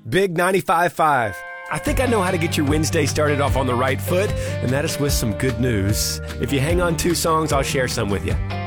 Big 95.5. I think I know how to get your Wednesday started off on the right foot, and that is with some good news. If you hang on 2 songs, I'll share some with you.